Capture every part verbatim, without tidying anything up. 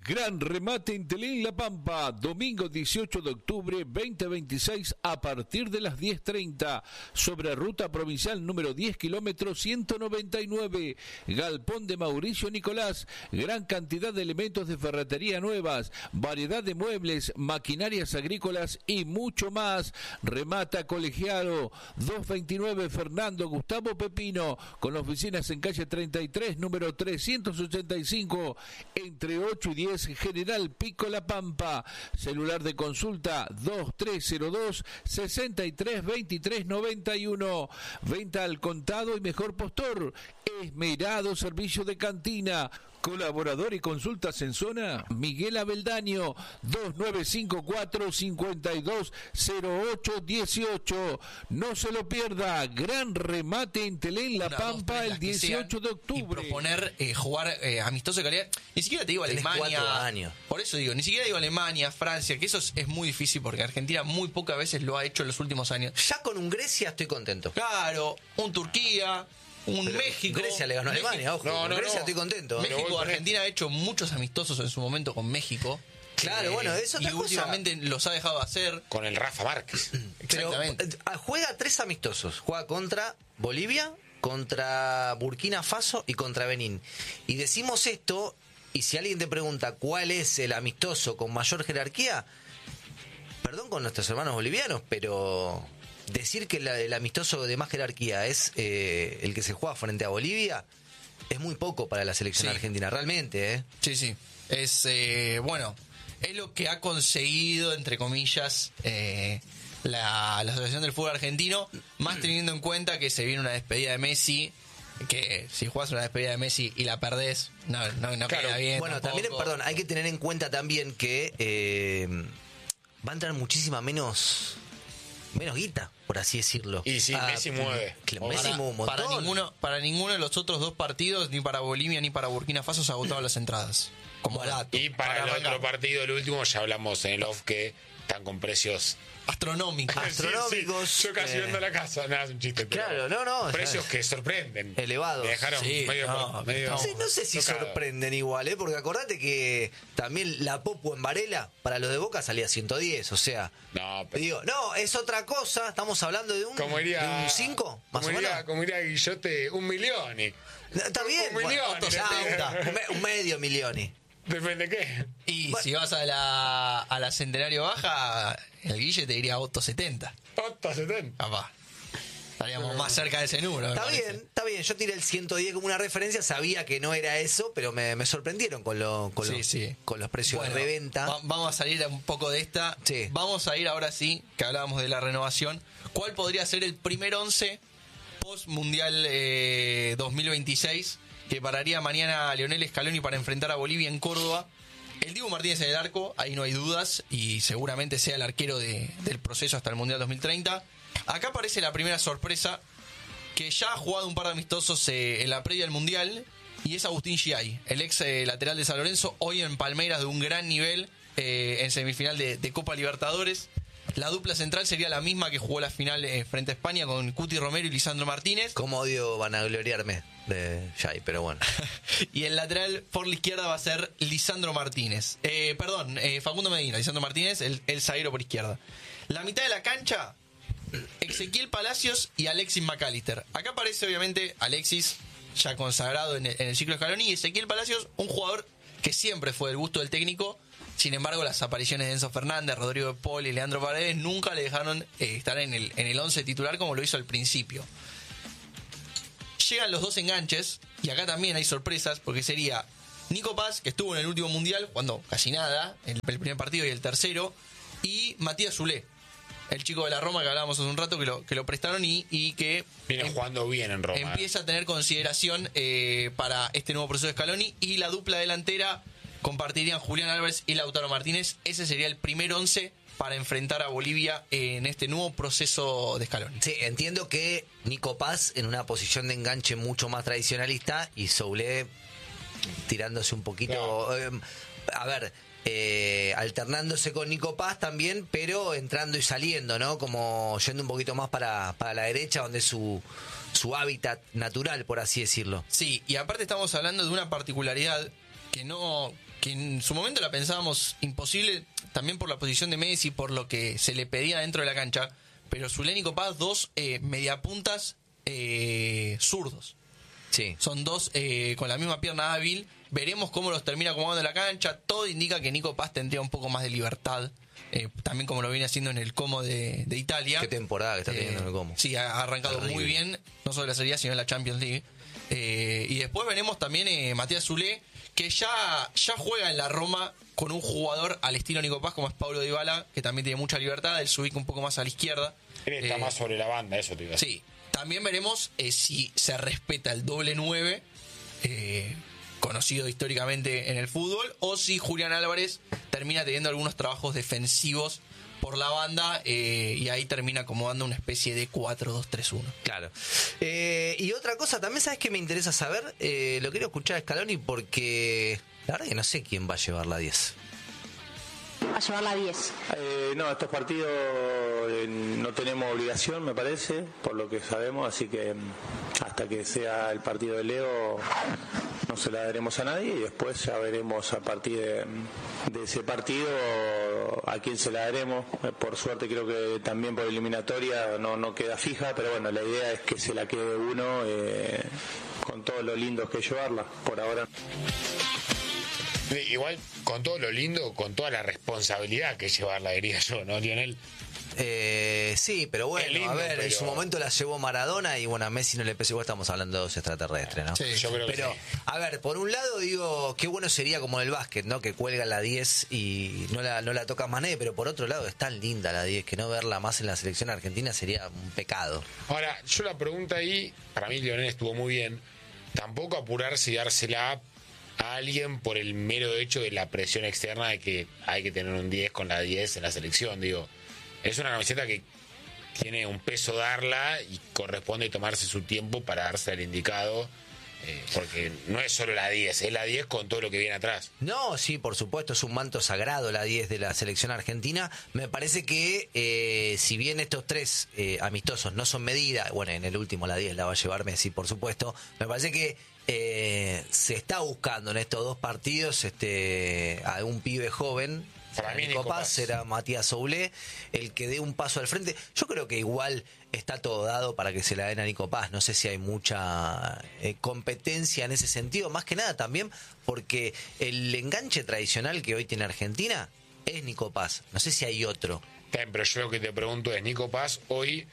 Gran remate en Telén La Pampa, domingo dieciocho de octubre veinte veintiséis a partir de las diez treinta, sobre ruta provincial número diez kilómetros ciento noventa y nueve, Galpón de Mauricio Nicolás, gran cantidad de elementos de ferretería nuevas, variedad de muebles, maquinarias agrícolas y mucho más. Remata Colegiado, doscientos veintinueve Fernando Gustavo Pepino, con oficinas en calle treinta y tres, número trescientos ochenta y cinco, entre ocho y diez, General Pico La Pampa. Celular de consulta dos tres cero dos, seis tres dos tres nueve uno. Venta al contado y mejor postor. Esmerado servicio de cantina. Colaborador y consultas en zona Miguel Abeldaño, dos nueve cinco cuatro, cinco dos cero ocho uno ocho. No se lo pierda, gran remate en Telén La Una, Pampa dos, tres, el dieciocho de octubre. Y proponer eh, jugar eh, amistoso de calidad. Ni siquiera te digo Tenés Alemania. Años. Por eso digo, ni siquiera digo Alemania, Francia, que eso es, es muy difícil porque Argentina muy pocas veces lo ha hecho en los últimos años. Ya con un Grecia estoy contento. Claro, un Turquía. Un Pero México. Grecia le ganó a Alemania, ojo. No, no, Grecia no. estoy contento. México, Argentina ha hecho muchos amistosos en su momento con México. Claro, eh, bueno, eso y últimamente los ha dejado hacer. Con el Rafa Márquez. Exactamente. Pero juega tres amistosos. Juega contra Bolivia, contra Burkina Faso y contra Benín. Y decimos esto, y si alguien te pregunta cuál es el amistoso con mayor jerarquía, perdón con nuestros hermanos bolivianos, pero decir que la, el amistoso de más jerarquía es eh, el que se juega frente a Bolivia es muy poco para la selección sí. argentina, realmente, ¿eh? Sí, sí. Es, eh, bueno, es lo que ha conseguido, entre comillas, eh, la, la Asociación del Fútbol Argentino, más teniendo en cuenta que se viene una despedida de Messi, que si jugás una despedida de Messi y la perdés, no, no, no claro, queda bien. Bueno, tampoco. también, perdón, hay que tener en cuenta también que eh, va a entrar muchísima menos... menos guita, por así decirlo. Y sí, ah, Messi mueve. Messi para, mueve un montón. para ninguno, para ninguno de los otros dos partidos, ni para Bolivia ni para Burkina Faso, se agotaron las entradas. Como dato. Y para, para el arrancar. otro partido, el último, ya hablamos en el off que están con precios astronómicos. Astronómicos. Sí, sí. Yo casi eh, vendo la casa, nada, es un chiste. Pero claro, no, no. precios que sorprenden. Elevados. Me dejaron Sí, medio. no, medio no. Sí, no sé si tocado. sorprenden igual, ¿eh? Porque acordate que también la Popu en Varela para los de Boca salía ciento diez, o sea. No, pero. Digo, no, es otra cosa, estamos hablando de un Como iría. de un cinco, más como o iría, menos. como iría Guillote, un millón. Y, Está bien, un millón, bueno, y ya, le- un, me- un medio millón. y- depende de qué. Y Bueno. si vas a la, a la Centenario Baja, el Guille te diría Otto setenta. Otto setenta. Capaz. Estaríamos más cerca de ese número. me Está parece. bien, está bien. Yo tiré el ciento diez como una referencia, sabía que no era eso, pero me, me sorprendieron con, lo, con, Sí, los, sí. con los precios Bueno, de reventa. va- vamos a salir un poco de esta. Sí. Vamos a ir ahora sí, que hablábamos de la renovación. ¿Cuál podría ser el primer once post-mundial eh, dos mil veintiséis que pararía mañana a Lionel Scaloni para enfrentar a Bolivia en Córdoba? El Dibu Martínez en el arco, ahí no hay dudas, y seguramente sea el arquero de- del proceso hasta el Mundial dos mil treinta. Acá aparece la primera sorpresa, que ya ha jugado un par de amistosos eh, en la previa del Mundial, y es Agustín Giai, el ex eh, lateral de San Lorenzo, hoy en Palmeiras de un gran nivel eh, en semifinal de, de Copa Libertadores. La dupla central sería la misma que jugó la final eh, frente a España con Cuti Romero y Lisandro Martínez. Como odio vanagloriarme de Jai, pero bueno. Y el lateral por la izquierda va a ser Lisandro Martínez. Eh, perdón, eh, Facundo Medina, Lisandro Martínez, el, el zaguero por izquierda. La mitad de la cancha, Ezequiel Palacios y Alexis McAllister. Acá aparece obviamente Alexis, ya consagrado en el, en el ciclo Scaloni, y Ezequiel Palacios, un jugador que siempre fue del gusto del técnico. Sin embargo, las apariciones de Enzo Fernández, Rodrigo de Paul y Leandro Paredes nunca le dejaron eh, estar en el, en el once titular como lo hizo al principio. Llegan los dos enganches, y acá también hay sorpresas, porque sería Nico Paz, que estuvo en el último mundial, cuando casi nada, en el primer partido y el tercero, y Matías Zulé, el chico de la Roma que hablábamos hace un rato, que lo, que lo prestaron y, y que Viene em- jugando bien en Roma. empieza a tener consideración eh, para este nuevo proceso de Scaloni. Y la dupla delantera compartirían Julián Álvarez y Lautaro Martínez. Ese sería el primer once para enfrentar a Bolivia en este nuevo proceso de Scaloni. Sí, entiendo que Nico Paz en una posición de enganche mucho más tradicionalista y Soule tirándose un poquito... eh, a ver, eh, alternándose con Nico Paz también, pero entrando y saliendo, ¿no? Como yendo un poquito más para, para la derecha, donde es su, su hábitat natural, por así decirlo. Sí, y aparte estamos hablando de una particularidad que no... que que en su momento la pensábamos imposible, también por la posición de Messi, por lo que se le pedía dentro de la cancha, pero Zule y Nico Paz, dos eh, mediapuntas eh, zurdos. Sí. Son dos eh, con la misma pierna hábil. Veremos cómo los termina acomodando en la cancha. Todo indica que Nico Paz tendría un poco más de libertad, eh, también como lo viene haciendo en el Como de, de Italia. Qué temporada que está teniendo eh, en el Como. Sí, ha arrancado Terrible. muy bien, no solo en la Serie A, sino en la Champions League. Eh, y después veremos también eh, Matías Zule, que ya, ya juega en la Roma con un jugador al estilo Nico Paz, como es Paulo Dybala, que también tiene mucha libertad. Él se ubica un poco más a la izquierda. Él está Eh, más sobre la banda, eso te iba a decir. Sí, también veremos eh, si se respeta el doble nueve, eh, conocido históricamente en el fútbol, o si Julián Álvarez termina teniendo algunos trabajos defensivos por la banda eh, y ahí termina acomodando una especie de cuatro dos tres uno. Claro. Eh, y otra cosa, también sabes que me interesa saber, eh, lo quiero escuchar a Scaloni porque la verdad que no sé quién va a llevar la diez. A llevar la diez. Eh, no, estos partidos eh, no tenemos obligación, me parece, por lo que sabemos, así que mm, hasta que sea el partido de Leo no se la daremos a nadie y después ya veremos a partir de, de ese partido a quién se la daremos. Eh, por suerte creo que también por eliminatoria no, no queda fija, pero bueno, la idea es que se la quede uno eh, con todo lo lindo que es llevarla por ahora. Igual, con todo lo lindo, con toda la responsabilidad que llevarla, diría yo, ¿no, Lionel? Eh, sí, pero bueno, lindo, a ver, pero... en su momento la llevó Maradona y bueno, a Messi no le pesó, igual estamos hablando de dos extraterrestres, ¿no? Sí, yo creo que Pero, sí. a ver, por un lado digo, qué bueno sería como en el básquet, ¿no? Que cuelga la diez y no la, no la toca más nadie, pero por otro lado es tan linda la diez que no verla más en la selección argentina sería un pecado. Ahora, yo la pregunta ahí, para mí Lionel estuvo muy bien, tampoco apurarse y dársela a alguien por el mero hecho de la presión externa de que hay que tener un diez con la diez en la selección, digo. Es una camiseta que tiene un peso darla y corresponde tomarse su tiempo para darse al indicado, eh, porque no es solo la diez, es la diez con todo lo que viene atrás. No, sí, por supuesto, es un manto sagrado la diez de la selección argentina. Me parece que eh, si bien estos tres eh, amistosos no son medida, bueno, en el último la diez la va a llevar Messi, por supuesto, me parece que eh, se está buscando en estos dos partidos este, a un pibe joven. Para mí Nico Nico Paz, Paz. será Matías Soulé el que dé un paso al frente. Yo creo que igual está todo dado para que se la den a Nico Paz. No sé si hay mucha eh, competencia en ese sentido. Más que nada también porque el enganche tradicional que hoy tiene Argentina es Nico Paz. No sé si hay otro. Bien, pero yo lo que te pregunto es, Nico Paz hoy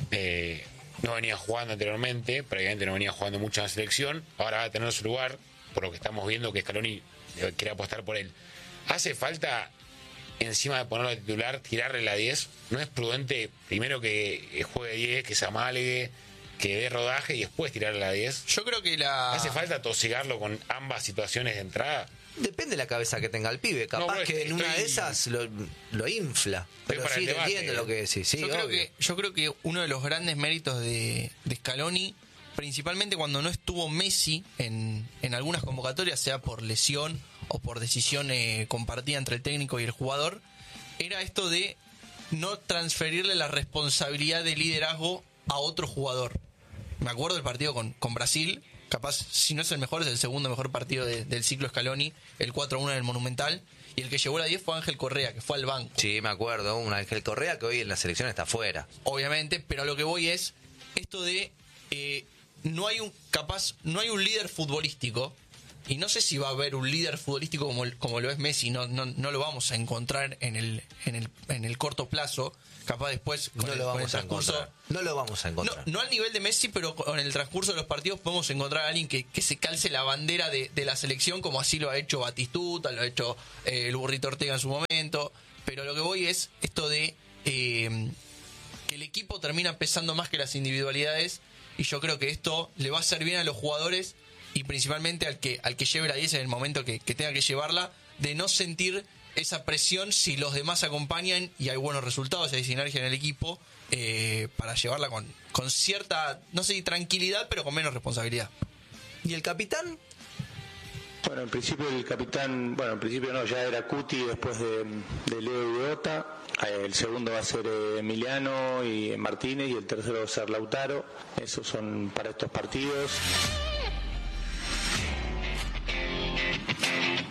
eh, no venía jugando anteriormente, previamente no venía jugando mucho en la selección, ahora va a tener su lugar, por lo que estamos viendo que Scaloni quiere apostar por él. ¿Hace falta, encima de ponerlo de titular, tirarle la diez? ¿No es prudente primero que juegue diez, que se amalgue, que dé rodaje y después tirarle la diez? Yo creo que la... ¿Hace falta tosigarlo con ambas situaciones de entrada? Depende de la cabeza que tenga el pibe. Capaz No, bueno, que en estoy- una de esas lo, lo infla. Pero para sí, el debate. entiendo lo que decís. Sí, yo, creo obvio. que, yo creo que uno de los grandes méritos de, de Scaloni, principalmente cuando no estuvo Messi en, en algunas convocatorias, sea por lesión o por decisión eh, compartida entre el técnico y el jugador, era esto de no transferirle la responsabilidad de liderazgo a otro jugador. Me acuerdo del partido con, con Brasil, capaz, si no es el mejor, es el segundo mejor partido de- del ciclo Scaloni, el cuatro a uno en el Monumental, y el que llevó la diez fue Ángel Correa, que fue al banco. Sí, me acuerdo. Un Ángel Correa que hoy en la selección está afuera. Obviamente, pero a lo que voy es esto de eh, no hay un capaz, no hay un líder futbolístico, y no sé si va a haber un líder futbolístico como, el- como lo es Messi, no, no, no lo vamos a encontrar en el, en el, en el corto plazo, capaz después con No el, lo con el vamos a transcurso. encontrar. No lo vamos a No, encontrar. no al nivel de Messi, pero con el transcurso de los partidos podemos encontrar a alguien que, que se calce la bandera de, de la selección, como así lo ha hecho Batistuta, lo ha hecho eh, el Burrito Ortega en su momento. Pero lo que voy es esto de eh, que el equipo termina pesando más que las individualidades, y yo creo que esto le va a hacer bien a los jugadores y principalmente al que al que lleve la diez en el momento que, que tenga que llevarla, de no sentir esa presión si los demás acompañan y hay buenos resultados, hay sinergia en el equipo, eh, para llevarla con, con cierta, no sé si tranquilidad, pero con menos responsabilidad. ¿Y el capitán? Bueno, en principio el capitán, bueno, en principio no, ya era Cuti después de, de Leo y de Ota. Eh, El segundo va a ser eh, Emiliano y Martínez y el tercero va a ser Lautaro. Esos son para estos partidos.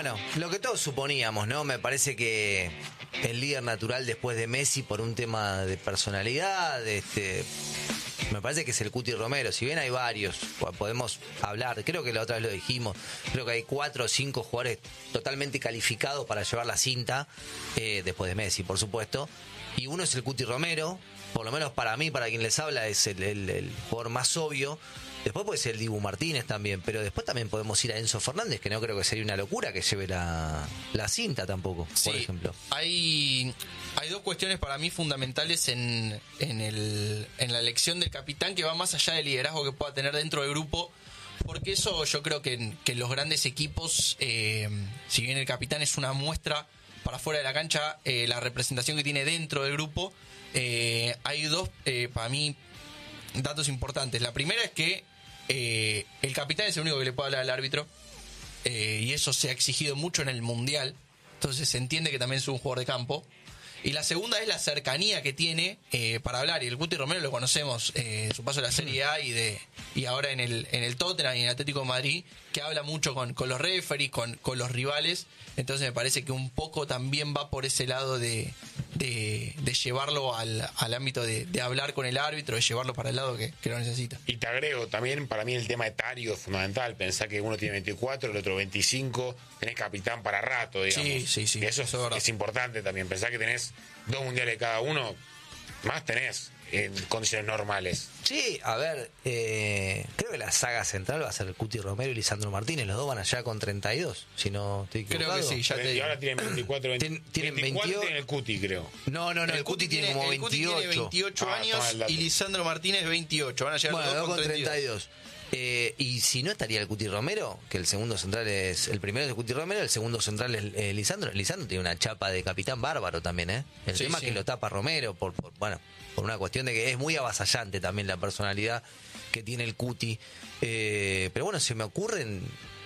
Bueno, lo que todos suponíamos, ¿no? Me parece que el líder natural después de Messi, por un tema de personalidad, este, me parece que es el Cuti Romero. Si bien hay varios, podemos hablar, creo que la otra vez lo dijimos, creo que hay cuatro o cinco jugadores totalmente calificados para llevar la cinta, eh, después de Messi, por supuesto. Y uno es el Cuti Romero, por lo menos para mí, para quien les habla, es el, el, el jugador más obvio. Después puede ser el Dibu Martínez también, pero después también podemos ir a Enzo Fernández, que no creo que sería una locura que lleve la, la cinta tampoco, sí, por ejemplo. Hay, hay dos cuestiones para mí fundamentales en, en, el, en la elección del capitán, que va más allá del liderazgo que pueda tener dentro del grupo, porque eso yo creo que en, que en los grandes equipos, eh, si bien el capitán es una muestra para fuera de la cancha, eh, la representación que tiene dentro del grupo, eh, hay dos, eh, para mí, datos importantes. La primera es que Eh, el capitán es el único que le puede hablar al árbitro, eh, y eso se ha exigido mucho en el Mundial, entonces se entiende que también es un jugador de campo. Y la segunda es la cercanía que tiene eh, para hablar, y el Cuti Romero lo conocemos, eh, su paso a la Serie A y de y ahora en el en el Tottenham y en el Atlético de Madrid, que habla mucho con, con los referees, con, con los rivales. Entonces me parece que un poco también va por ese lado de, de, de llevarlo al, al ámbito de, de hablar con el árbitro, de llevarlo para el lado que, que lo necesita. Y te agrego también, para mí el tema etario es fundamental. Pensá que uno tiene veinticuatro, el otro veinticinco, tenés capitán para rato, digamos. Sí, sí, sí. Y eso, eso es, es, es importante también. Pensá que tenés dos mundiales cada uno, más tenés en condiciones normales. Sí, a ver, eh, creo que la saga central va a ser el Cuti Romero y Lisandro Martínez. Los dos van allá con treinta y dos, si no estoy equivocado. Creo que sí, ya te Y digo. ahora tienen veinticuatro, veinte, Tien- tienen veinticuatro veintiocho. tiene el Cuti, creo. No, no, no, el, el Cuti, Cuti tiene como el Cuti veintiocho. tiene veintiocho Ah, años toma el dato. y Lisandro Martínez veintiocho. Van a llegar Bueno, los dos dos con con treinta y dos. Eh, y si no estaría el Cuti Romero, que el segundo central es, el primero es el Cuti Romero, el segundo central es eh, Lisandro. Lisandro tiene una chapa de capitán bárbaro también, ¿eh? El Sí, tema sí. es que lo tapa Romero, por, por bueno, por una cuestión de que es muy avasallante también la personalidad que tiene el Cuti. Eh, pero bueno, se me ocurren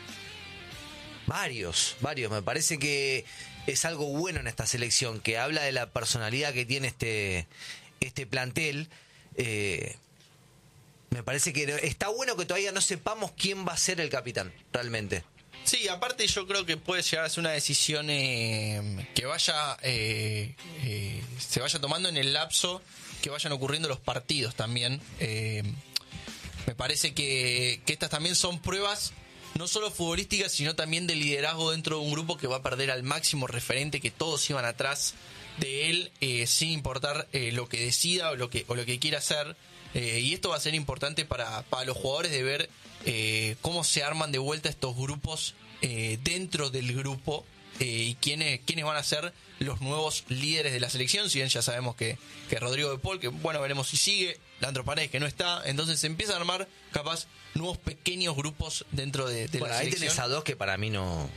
varios, varios. Me parece que es algo bueno en esta selección, que habla de la personalidad que tiene este, este plantel. Eh, Me parece que está bueno que todavía no sepamos quién va a ser el capitán, realmente. Sí, aparte yo creo que puede llegar a ser una decisión eh, que vaya eh, eh, se vaya tomando en el lapso que vayan ocurriendo los partidos también. Eh, me parece que, que estas también son pruebas no solo futbolísticas, sino también de liderazgo dentro de un grupo que va a perder al máximo referente, que todos iban atrás de él, eh, sin importar eh, lo que decida o lo que, o lo que quiera hacer. Eh, y esto va a ser importante para, para los jugadores de ver eh, cómo se arman de vuelta estos grupos eh, dentro del grupo, eh, y quiénes, quiénes van a ser los nuevos líderes de la selección. Si bien ya sabemos que, que Rodrigo de Paul, que bueno, veremos si sigue, Leandro Paredes, que no está, entonces se empiezan a armar capaz nuevos pequeños grupos dentro de, de Bueno, la ahí selección. tenés a dos que para mí no...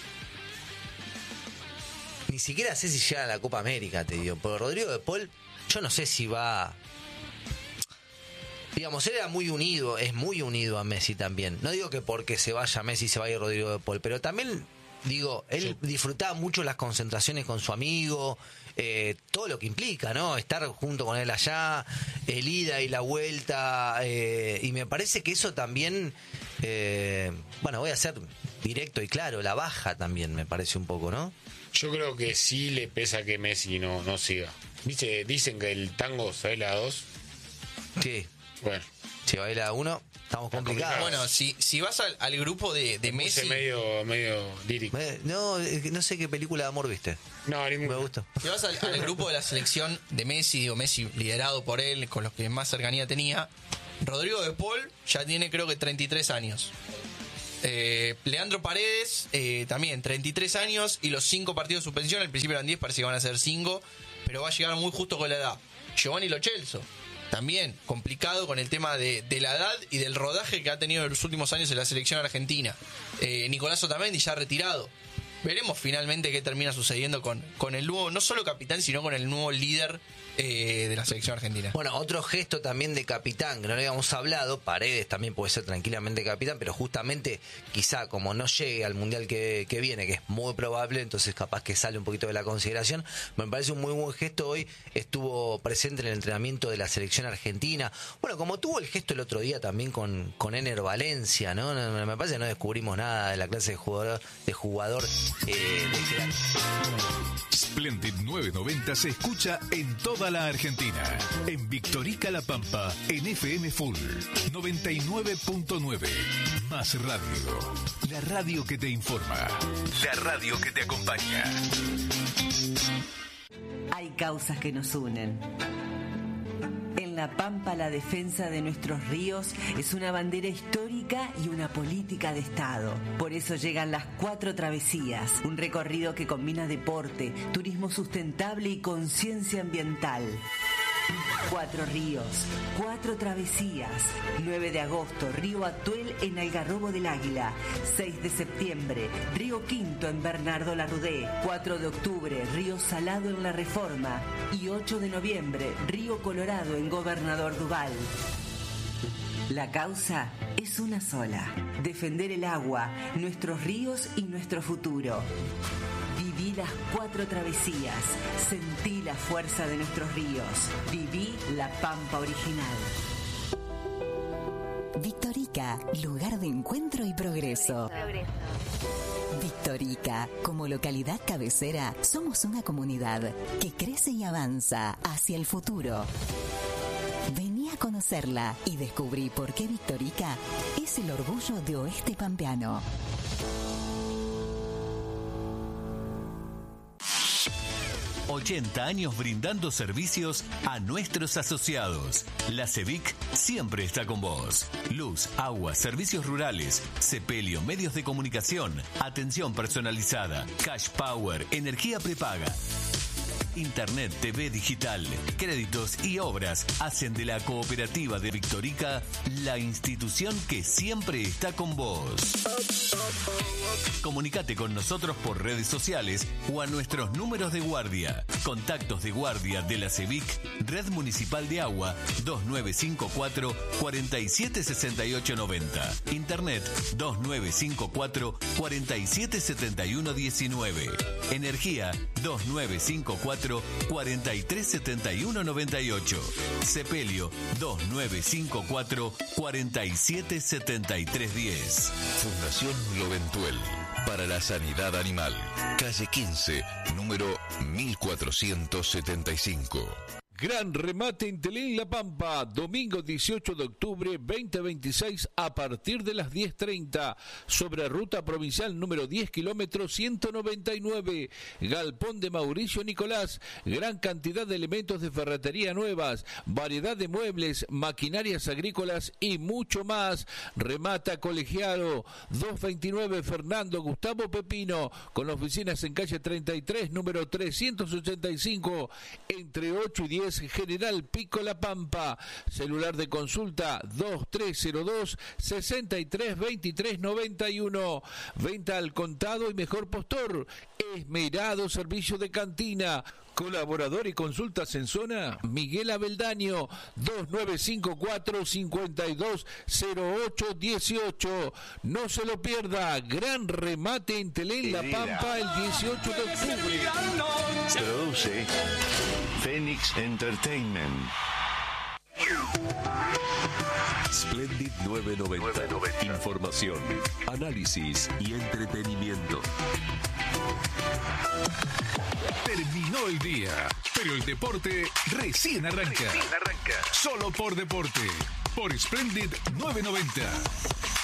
Ni siquiera sé si llega a la Copa América, te digo. Pero Rodrigo de Paul, yo no sé si va... Digamos, él era muy unido, es muy unido a Messi también. No digo que porque se vaya Messi se vaya Rodrigo de Paul, pero también, digo, él disfrutaba mucho las concentraciones con su amigo, eh, todo lo que implica, ¿no? Estar junto con él allá, el ida y la vuelta, eh, y me parece que eso también, eh, bueno, voy a ser directo y claro, la baja también, me parece un poco, ¿no? Yo creo que sí le pesa que Messi no, no siga. Dice, dicen que el tango se baila a dos. Sí. Bueno, Si baila a uno, estamos complicados. Bueno, si, si vas al, al grupo de, de puse Messi, medio, medio lírico. Me- No, eh, no sé qué película de amor viste. No, ningún... Me gusta. si vas al, al grupo de la selección de Messi, digo Messi liderado por él, con los que más cercanía tenía, Rodrigo de Paul ya tiene creo que treinta y tres años. Eh, Leandro Paredes eh, también treinta y tres años y los cinco partidos de suspensión, al principio eran diez, parece que van a ser cinco, pero va a llegar muy justo con la edad. Giovanni Lo Celso, también complicado con el tema de, de la edad y del rodaje que ha tenido en los últimos años en la selección argentina. Eh, Nicolás Otamendi ya retirado. Veremos finalmente qué termina sucediendo con, con el nuevo, no solo capitán, sino con el nuevo líder eh, de la selección argentina. Bueno, otro gesto también de capitán, que no le habíamos hablado, Paredes también puede ser tranquilamente capitán, pero justamente quizá como no llegue al Mundial que, que viene, que es muy probable, entonces capaz que sale un poquito de la consideración. Me parece un muy buen gesto hoy, estuvo presente en el entrenamiento de la selección argentina. Bueno, como tuvo el gesto el otro día también con, con Ener Valencia, ¿no? No, Me parece que no descubrimos nada de la clase de jugador, de jugador eh, de Gerardo. Splendid novecientos noventa se escucha en toda la Argentina. En Victorica La Pampa, en F M Full noventa y nueve punto nueve. Más radio. La radio que te informa. La radio que te acompaña. Hay causas que nos unen. En La Pampa, la defensa de nuestros ríos es una bandera histórica y una política de Estado. Por eso llegan las Cuatro Travesías, un recorrido que combina deporte, turismo sustentable y conciencia ambiental. Cuatro ríos, cuatro travesías. nueve de agosto, Río Atuel en Algarrobo del Águila. seis de septiembre, Río Quinto en Bernardo Larrudé. cuatro de octubre, Río Salado en La Reforma. Y ocho de noviembre, Río Colorado en Gobernador Duval. La causa es una sola: defender el agua, nuestros ríos y nuestro futuro. Viví las cuatro travesías, sentí la fuerza de nuestros ríos, viví la Pampa original. Victorica, lugar de encuentro y progreso. Victorica, como localidad cabecera, somos una comunidad que crece y avanza hacia el futuro. Vení a conocerla y descubrí por qué Victorica es el orgullo de Oeste Pampeano. ochenta años brindando servicios a nuestros asociados. La CEVIC siempre está con vos. Luz, agua, servicios rurales, sepelio, medios de comunicación, atención personalizada, cash power, energía prepaga. Internet, T V digital, créditos y obras hacen de la cooperativa de Victorica la institución que siempre está con vos. Comunicate con nosotros por redes sociales o a nuestros números de guardia. Contactos de guardia de la CEVIC, Red Municipal de Agua, dos nueve cinco cuatro, cuatro siete seis ocho nueve cero. Internet, dos nueve cinco cuatro, cuatro siete siete uno uno nueve. Energía, dos nueve cinco cuatro, cuatro tres siete uno nueve ocho. Sepelio, dos nueve cinco cuatro, cuatro siete siete tres uno cero. Fundación Loventuel para la Sanidad Animal. Calle quince, número mil cuatrocientos setenta y cinco. Gran remate en Telén La Pampa, domingo dieciocho de octubre veinte veintiséis a partir de las diez treinta, sobre ruta provincial número diez kilómetros ciento noventa y nueve, Galpón de Mauricio Nicolás, gran cantidad de elementos de ferretería nuevas, variedad de muebles, maquinarias agrícolas y mucho más. Remata Colegiado, doscientos veintinueve Fernando Gustavo Pepino, con oficinas en calle treinta y tres, número trescientos ochenta y cinco, entre ocho y diez, General Pico La Pampa. Celular de consulta dos tres cero dos, seis tres dos tres nueve uno. Venta al contado y mejor postor. Esmerado servicio de cantina. Colaborador y consultas en zona, Miguel Abeldaño, dos nueve cinco cuatro, cinco dos cero ocho uno ocho. No se lo pierda, gran remate en Telén La Pampa el dieciocho de octubre. Produce Phoenix Entertainment. Splendid novecientos noventa. Información, análisis y entretenimiento. Terminó el día, pero el deporte recién arranca. Recién arranca. Solo por deporte, por Splendid novecientos noventa.